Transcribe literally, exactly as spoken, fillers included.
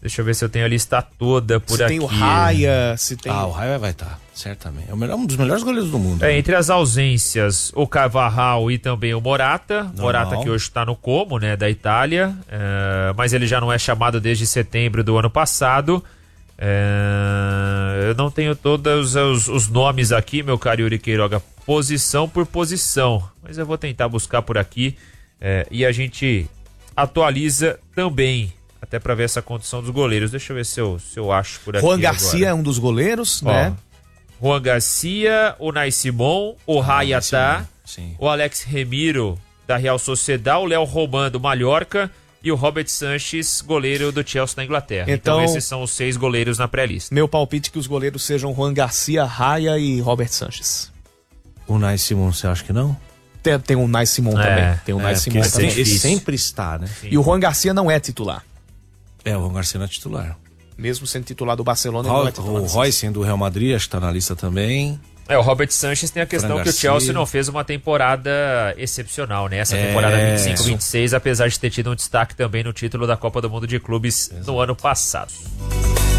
Deixa eu ver se eu tenho a lista toda por se aqui. Se tem o Raya, se tem... Ah, o Raya vai estar, certamente. É o melhor, um dos melhores goleiros do mundo. É, né? entre as ausências, o Carvajal e também o Morata. Normal. Morata que hoje está no Como, né, da Itália. É, mas ele já não é chamado desde setembro do ano passado. É, eu não tenho todos os, os nomes aqui, meu caro Yuri Queiroga, posição por posição. Mas eu vou tentar buscar por aqui é, e a gente atualiza também. Até pra ver essa condição dos goleiros. Deixa eu ver se eu, se eu acho por aqui. Juan Garcia agora. é um dos goleiros, Ó, né? Juan Garcia, o Nai Simon, o Raya tá, Sim. o Alex Remiro da Real Sociedad, o Léo Roman do Mallorca e o Robert Sanchez, goleiro do Chelsea na Inglaterra. Então, então esses são os seis goleiros na pré-lista. Meu palpite é que os goleiros sejam Juan Garcia, Raya e Robert Sanchez. O Nai Simon, você acha que não? Tem, tem o Nai Simon É, também. Tem o É, Nai Simon porque também. ele, ele sempre está, né? E o Juan Garcia não é titular. É, o Juan Garcia não é titular. Mesmo sendo titular do Barcelona, ele Ro- não é titular. o Royce do Real Madrid, acho que tá na lista também. É, o Robert Sanchez tem a questão Fran que o Garcia. Chelsea não fez uma temporada excepcional, né? Essa É. temporada vinte e cinco vinte e seis, apesar de ter tido um destaque também no título da Copa do Mundo de Clubes no ano passado.